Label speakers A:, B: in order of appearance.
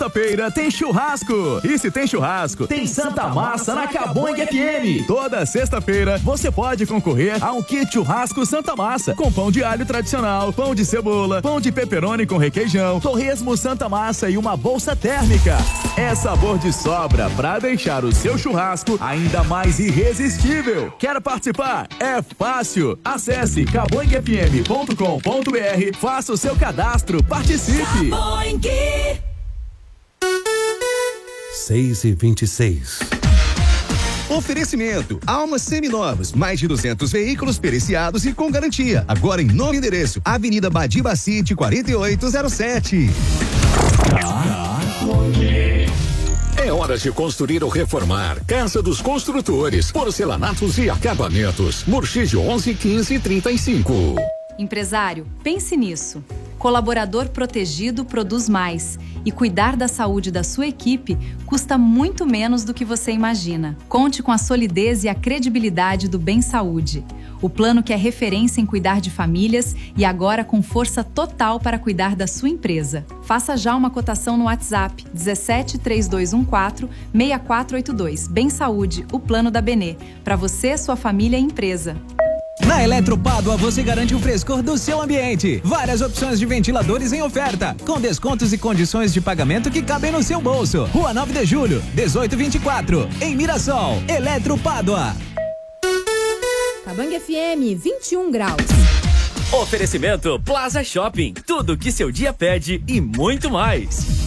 A: Sexta-feira tem churrasco. E se tem churrasco, tem Santa Massa na Cabong FM. Toda sexta-feira você pode concorrer a um kit churrasco Santa Massa com pão de alho tradicional, pão de cebola, pão de pepperoni com requeijão, torresmo Santa Massa e uma bolsa térmica. É sabor de sobra pra deixar o seu churrasco ainda mais irresistível. Quer participar? É fácil. Acesse cabongfm.com.br, faça o seu cadastro, participe.
B: 6h26.
C: Oferecimento: Almas Seminovos, mais de 200 veículos periciados e com garantia. Agora em novo endereço, Avenida Badiba City 4807.
D: É hora de construir ou reformar. Casa dos Construtores, porcelanatos e acabamentos. Murchísio 11 15 35.
E: Empresário, pense nisso. Colaborador protegido produz mais. E cuidar da saúde da sua equipe custa muito menos do que você imagina. Conte com a solidez e a credibilidade do Bem Saúde. O plano que é referência em cuidar de famílias e agora com força total para cuidar da sua empresa. Faça já uma cotação no WhatsApp 17 3214 6482. Bem Saúde, o plano da Benê. Para você, sua família e empresa.
F: Na Eletropádua você garante o frescor do seu ambiente. Várias opções de ventiladores em oferta, com descontos e condições de pagamento que cabem no seu bolso. Rua 9 de Julho, 1824, em Mirassol. Eletropádua.
G: Cabang FM, 21 graus.
H: Oferecimento Plaza Shopping. Tudo que seu dia pede e muito mais.